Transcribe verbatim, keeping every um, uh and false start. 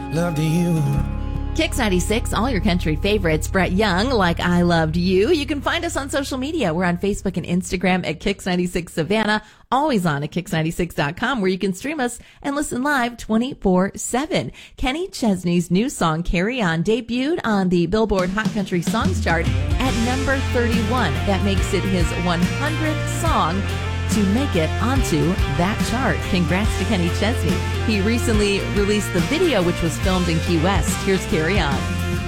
love to you. Kix ninety-six, all your country favorites. Brett Young, Like I Loved You. You can find us on social media. We're on Facebook and Instagram at Kix ninety-six Savannah. Always on at Kix ninety-six dot com, where you can stream us and listen live twenty-four seven. Kenny Chesney's new song, Carry On, debuted on the Billboard Hot Country Songs chart at number thirty-one. That makes it his one hundredth song to make it onto that chart. Congrats to Kenny Chesney. He recently released the video, which was filmed in Key West. Here's Carry On.